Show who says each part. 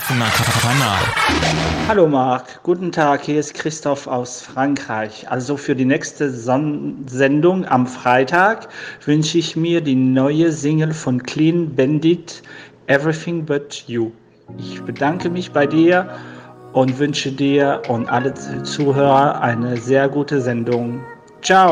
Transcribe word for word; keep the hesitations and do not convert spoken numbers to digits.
Speaker 1: offener Kanal.
Speaker 2: Hallo Marc, guten Tag, hier ist Christoph aus Frankreich. Also für die nächste Son- Sendung am Freitag wünsche ich mir die neue Single von Clean Bandit, Everything But You. Ich bedanke mich bei dir und wünsche dir und alle Zuhörer eine sehr gute Sendung. Ciao!